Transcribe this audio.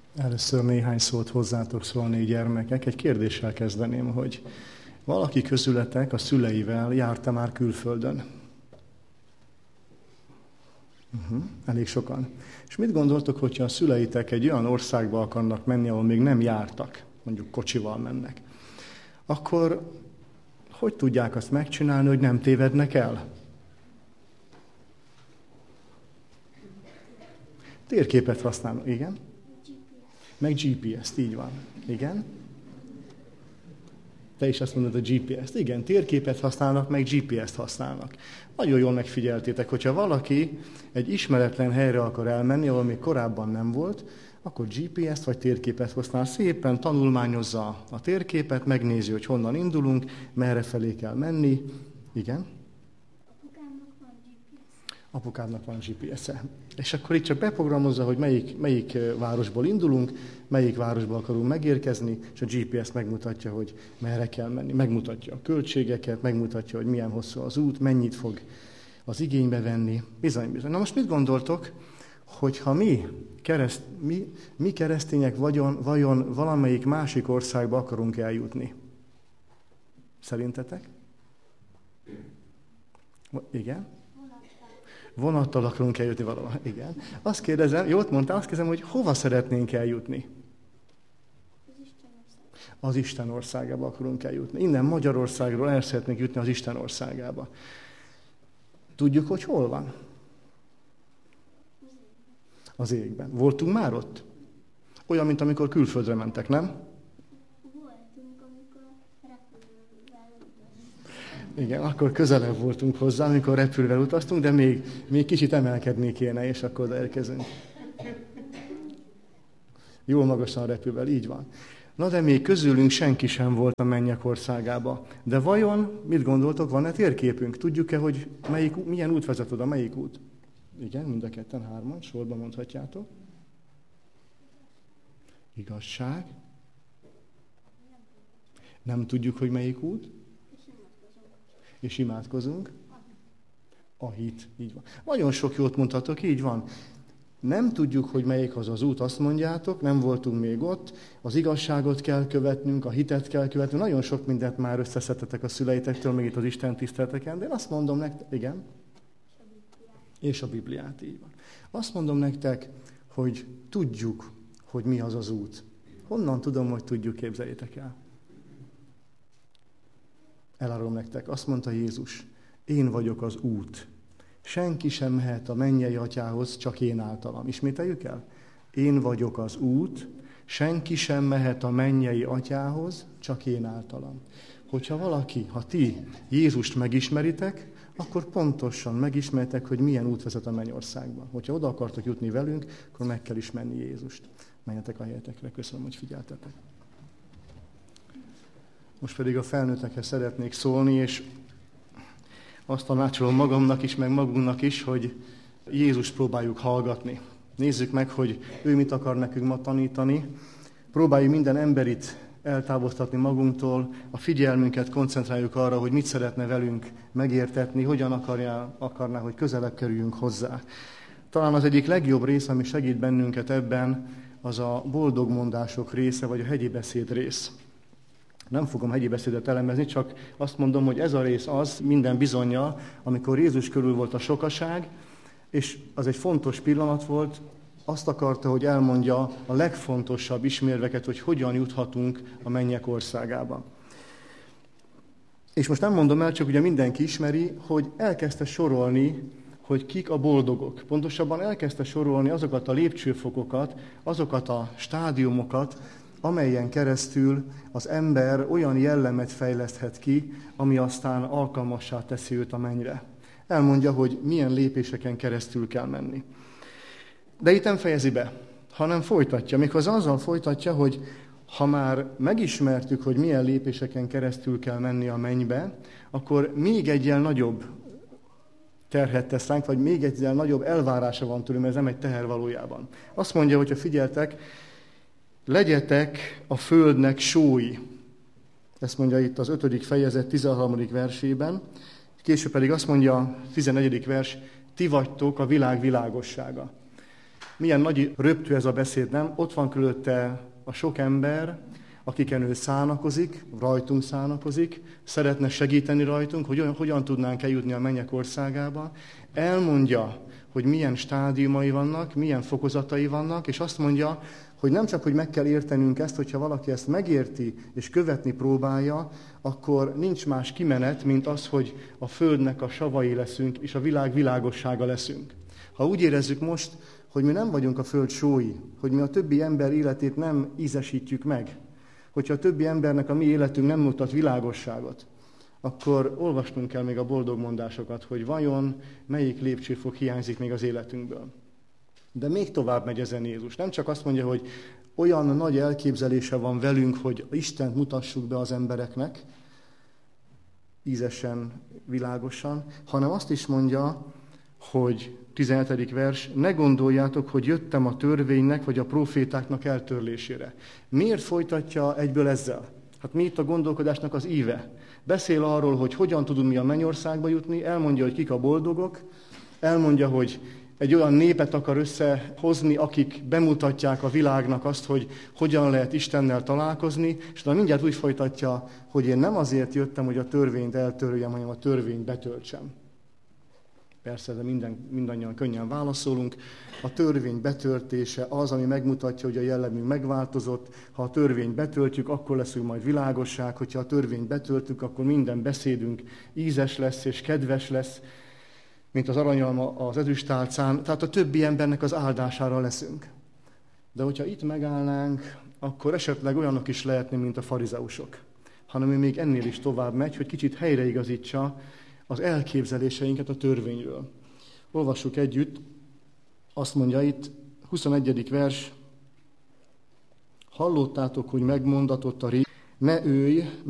Először néhány szót hozzátok szólni, gyermekek. Egy kérdéssel kezdeném, hogy valaki közületek a szüleivel járta már külföldön? Elég sokan. És mit gondoltok, hogyha a szüleitek egy olyan országba akarnak menni, ahol még nem jártak, mondjuk kocsival mennek, akkor hogy tudják azt megcsinálni, hogy nem tévednek el? Térképet használnak, igen? Meg GPS-t, így van. Igen? Te is azt mondod a GPS-t. Igen, térképet használnak, meg GPS-t használnak. Nagyon jól megfigyeltétek, hogyha valaki egy ismeretlen helyre akar elmenni, ahol még korábban nem volt, akkor GPS-t vagy térképet használ. Szépen tanulmányozza a térképet, megnézi, hogy honnan indulunk, merre felé kell menni. Igen? Apukámnak van GPS-e. És akkor itt csak beprogramozza, hogy melyik városból indulunk, melyik városba akarunk megérkezni, és a GPS megmutatja, hogy merre kell menni. Megmutatja a költségeket, megmutatja, hogy milyen hosszú az út, mennyit fog az igénybe venni. Bizony. Na most mit gondoltok, hogyha mi keresztények vajon valamelyik másik országba akarunk eljutni? Szerintetek? Igen? Vonattal akarunk eljutni valahol. Igen. Azt kérdezem, jót mondtál, azt kérdezem, hogy hova szeretnénk eljutni? Az Isten országába akarunk eljutni. Innen Magyarországról el szeretnénk jutni az Isten országába. Tudjuk, hogy hol van? Az égben. Voltunk már ott? Olyan, mint amikor külföldre mentek, nem? Igen, akkor közelebb voltunk hozzá, amikor repülővel utaztunk, de még kicsit emelkedni kéne, és akkor odaérkezünk. Jól magasan repülővel, így van. Na de még közülünk senki sem volt a mennyek országába. De vajon, mit gondoltok, van-e térképünk? Tudjuk-e, hogy milyen út vezet oda, melyik út? Igen, mind a ketten, hárman, sorban mondhatjátok. Igazság. Nem tudjuk, hogy melyik út. És imádkozunk. A hit, így van. Nagyon sok jót mondhatok, így van. Nem tudjuk, hogy melyik az az út, azt mondjátok, nem voltunk még ott, az igazságot kell követnünk, a hitet kell követnünk, nagyon sok mindent már összeszedtetek a szüleitektől, még itt az Isten tiszteleteken, de én azt mondom nektek, igen? És a Bibliát, így van. Azt mondom nektek, hogy tudjuk, hogy mi az az út. Honnan tudom, hogy tudjuk, képzeljétek el? Elárulom nektek, azt mondta Jézus, én vagyok az út. Senki sem mehet a mennyei atyához, csak én általam. Ismételjük el? Én vagyok az út, senki sem mehet a mennyei atyához, csak én általam. Ha ti Jézust megismeritek, akkor pontosan megismeritek, hogy milyen út vezet a mennyországba. Hogyha oda akartok jutni velünk, akkor meg kell ismerni Jézust. Menjetek a helyetekre. Köszönöm, hogy figyeltetek. Most pedig a felnőttekhez szeretnék szólni, és azt tanácsolom magamnak is, meg magunknak is, hogy Jézust próbáljuk hallgatni. Nézzük meg, hogy ő mit akar nekünk ma tanítani. Próbáljuk minden emberit eltávoztatni magunktól, a figyelmünket koncentráljuk arra, hogy mit szeretne velünk megértetni, hogyan akarná, hogy közelebb kerüljünk hozzá. Talán az egyik legjobb rész, ami segít bennünket ebben, az a boldog mondások része, vagy a hegyi beszéd rész. Nem fogom hegyi beszédet elemezni, csak azt mondom, hogy ez a rész az minden bizonnyal, amikor Jézus körül volt a sokaság, és az egy fontos pillanat volt, azt akarta, hogy elmondja a legfontosabb ismérveket, hogy hogyan juthatunk a mennyek országába. És most nem mondom el, csak ugye mindenki ismeri, hogy elkezdte sorolni, hogy kik a boldogok. Pontosabban elkezdte sorolni azokat a lépcsőfokokat, azokat a stádiumokat, amelyen keresztül az ember olyan jellemet fejleszthet ki, ami aztán alkalmassá teszi őt a mennyre. Elmondja, hogy milyen lépéseken keresztül kell menni. De itt nem fejezi be, hanem folytatja. Méghozzá azzal folytatja, hogy ha már megismertük, hogy milyen lépéseken keresztül kell menni a mennybe, akkor még egyel nagyobb terhet tesz ránk, vagy még egyel nagyobb elvárása van tőlünk, mert ez nem egy teher valójában. Azt mondja, hogyha figyeltek, legyetek a földnek sói. Ezt mondja itt az 5. fejezet 13. versében. Később pedig azt mondja a 14. vers, ti vagytok a világ világossága. Milyen nagy röptű ez a beszéd, nem? Ott van körülötte a sok ember, akiken ő szánakozik, rajtunk szánakozik, szeretne segíteni rajtunk, hogy hogyan tudnánk eljutni a mennyek országába. Elmondja, hogy milyen stádiumai vannak, milyen fokozatai vannak, és azt mondja, hogy nem csak, hogy meg kell értenünk ezt, hogyha valaki ezt megérti és követni próbálja, akkor nincs más kimenet, mint az, hogy a földnek a savai leszünk, és a világ világossága leszünk. Ha úgy érezzük most, hogy mi nem vagyunk a föld sói, hogy mi a többi ember életét nem ízesítjük meg, hogyha a többi embernek a mi életünk nem mutat világosságot, akkor olvasnunk kell még a boldog mondásokat, hogy vajon melyik lépcsőfok hiányzik még az életünkből. De még tovább megy ezen Jézus. Nem csak azt mondja, hogy olyan nagy elképzelése van velünk, hogy Istent mutassuk be az embereknek, ízesen, világosan, hanem azt is mondja, hogy 17. vers, ne gondoljátok, hogy jöttem a törvénynek vagy a profétáknak eltörlésére. Miért folytatja egyből ezzel? Hát mi itt a gondolkodásnak az íve? Beszél arról, hogy hogyan tudunk mi a mennyországba jutni, elmondja, hogy kik a boldogok, elmondja, hogy egy olyan népet akar összehozni, akik bemutatják a világnak azt, hogy hogyan lehet Istennel találkozni, és utána mindjárt úgy folytatja, hogy én nem azért jöttem, hogy a törvényt eltöröljem, hanem a törvényt betöltsem. Persze, de mindannyian könnyen válaszolunk. A törvény betöltése az, ami megmutatja, hogy a jellemünk megváltozott. Ha a törvényt betöltjük, akkor leszünk majd világosság. Hogyha a törvényt betöltük, akkor minden beszédünk ízes lesz és kedves lesz, mint az aranyalma az ezüstálcán. Tehát a többi embernek az áldására leszünk. De hogyha itt megállnánk, akkor esetleg olyanok is lehetni, mint a farizeusok. Hanem ő még ennél is tovább megy, hogy kicsit helyreigazítsa az elképzeléseinket a törvényről. Olvassuk együtt, azt mondja itt, 21. vers, hallottátok, hogy megmondatott a rég, ne ölj,